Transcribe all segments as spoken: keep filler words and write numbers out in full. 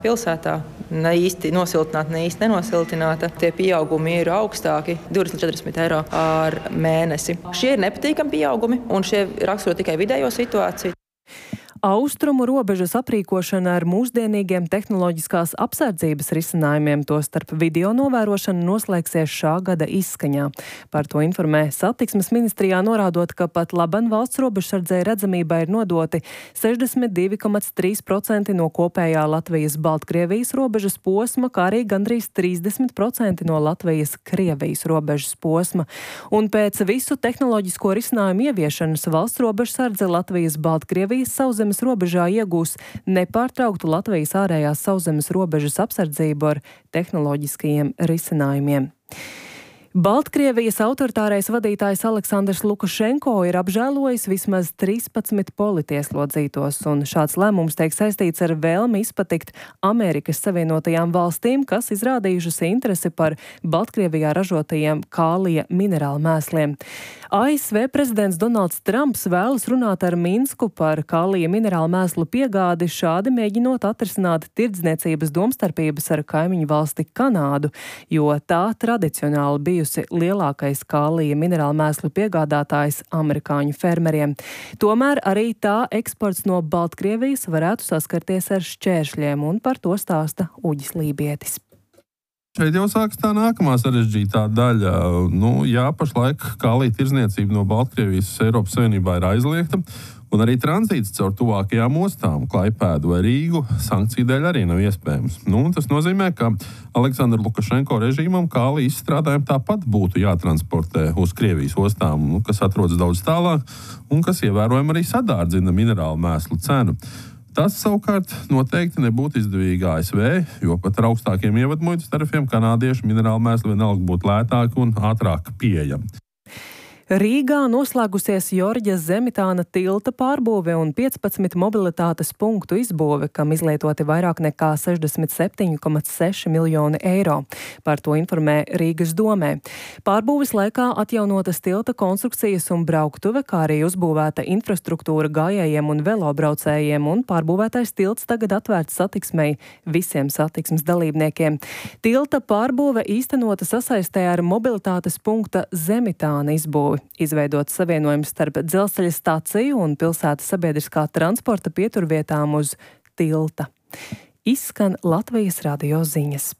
Pilsētā ne īsti nosiltināta, ne īsti nenosiltināta. Tie pieaugumi ir augstāki - divdesmit līdz četrdesmit eiro ar mēnesi. Šie ir nepatīkami pieaugumi, un šie raksturo tikai vidējo situāciju. Austrumu robežas aprīkošana ar mūsdienīgiem tehnoloģiskās apsardzības risinājumiem, tostarp video novērošana, noslēgsies šā gada izskaņā. Par to informē Satiksmes ministrijā, norādot, ka pat laban valsts robežsardzei redzamībai ir nodoti sešdesmit divi komats trīs procenti no kopējā Latvijas-Baltkrievijas robežas posma, kā arī gandrīz trīsdesmit procenti no Latvijas-Krievijas robežas posma. Un pēc visu tehnoloģisko risinājumu ieviešanas valsts robežsardze Latvijas-Baltkrievijas sauszemes robežā iegūs nepārtrauktu Latvijas ārējās sauszemes robežas apsardzību ar tehnoloģiskajiem risinājumiem. Baltkrievijas autoritārais vadītājs Aleksandrs Lukašenko ir apžēlojis vismaz trīspadsmit politieslodzītos, un šāds lēmums tiek saistīts ar vēlmi izpatikt Amerikas Savienotajām valstīm, kas izrādījušas interesi par Baltkrievijā ražotajiem kālija minerālu mēsliem. A S V prezidents Donalds Trumps vēlas runāt ar Minsku par kālija minerālu mēslu piegādi, šādi mēģinot atrisināt tirdzniecības domstarpības ar kaimiņu valsti Kanādu, jo tā tradicionāli bija lielākais kālija minerālu mēslu piegādātājs amerikāņu fermeriem. Tomēr arī tā eksports no Baltkrievijas varētu saskarties ar šķēršļiem, un par to stāsta Uģis Lībietis. Šeit jau sākas tā nākamā sarežģītā daļa. Nu, jā, pašlaik kālija tirdzniecība no Baltkrievijas Eiropas Savienībā ir aizliegta, un arī tranzīts caur tuvākajām ostām, Klaipēdu vai Rīgu, sankciju dēļ arī nav iespējams. Nu, tas nozīmē, ka Aleksandra Lukašenko režīmam kālija izstrādājumi tāpat būtu jātransportē uz Krievijas ostām, nu, kas atrodas daudz tālāk un kas ievērojami arī sadārdzina minerālu mēslu cenu. Tas savukārt noteikti nebūtu izdevīgi A S V, jo pat ar augstākiem ievadmuitas tarifiem kanādiešu minerālu mēsli vienalga būtu lētāki un ātrāk pieejami. Rīgā noslēgusies Jorģas Zemitāna tilta pārbūve un piecpadsmit mobilitātes punktu izbūve, kam izlietoti vairāk nekā sešdesmit septiņi komats seši miljoni eiro. Par to informē Rīgas domē. Pārbūves laikā atjaunotas tilta konstrukcijas un brauktuve, kā arī uzbūvēta infrastruktūra gājējiem un velobraucējiem, un pārbūvētais tilts tagad atvērts satiksmei visiem satiksmes dalībniekiem. Tilta pārbūve īstenota sasaistē ar mobilitātes punkta Zemitāna izbūvi. Izveidot savienojums starp dzelzceļa staciju un pilsētas sabiedriskā transporta pieturvietām uz tilta. Izskan Latvijas radio ziņas.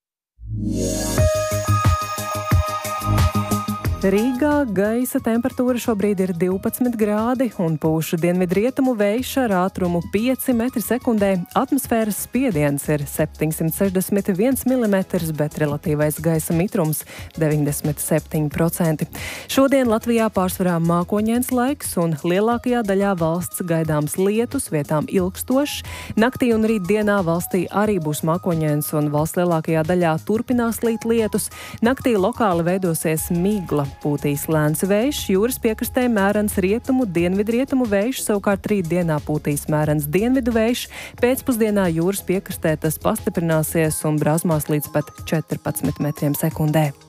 Rīgā gaisa temperatūra šobrīd ir divpadsmit grādi un pūš dienvidrietumu vējš ar ātrumu pieci metri sekundē. Atmosfēras spiediens ir septiņsimt sešdesmit viens milimetrs, bet relatīvais gaisa mitrums deviņdesmit septiņi procenti. Šodien Latvijā pārsvarā mākoņains laiks un lielākajā daļā valsts gaidāms lietus, vietām ilgstošs. Naktī un rītdienā valstī arī būs mākoņains un valsts lielākajā daļā turpinās līt lietus. Naktī lokāli veidosies migla. Pūtīs lēns vējš, jūras piekrastē mērens rietumu, dienvidrietumu vējš, savukārt rītdienā pūtīs mērens dienvidu vējš, pēcpusdienā jūras piekrastē tas pastiprināsies un brāzmās līdz pat četrpadsmit metriem sekundē.